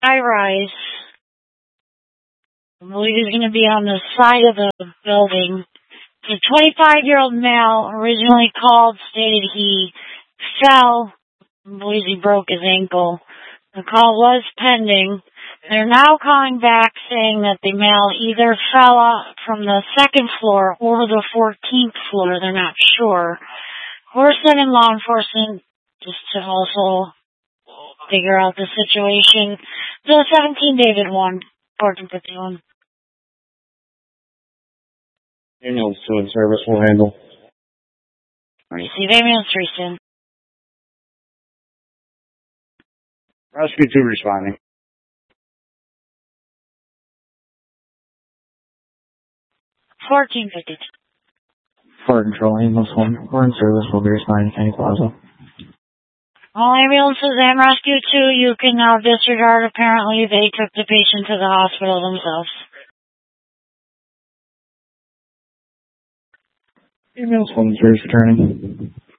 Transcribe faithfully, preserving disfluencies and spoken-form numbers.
high rise. I believe he's going to be on the side of the building. The twenty-five-year-old male originally called, stated he fell. I believe he broke his ankle. The call was pending. They're now calling back saying that the male either fell off from the second floor or the fourteenth floor. They're not sure. We're sending law enforcement just to also figure out the situation. The seventeen David one, fourteen fifty-one. Ambulance two in service will handle. Receive ambulance three, soon. Rescue two responding. fourteen fifty-two. Fire control, ambulance one. We're in service. We'll be responding to Kenny Plaza. All ambulances and rescue two, you can now disregard. Apparently, they took the patient to the hospital themselves. Ambulance one is returning.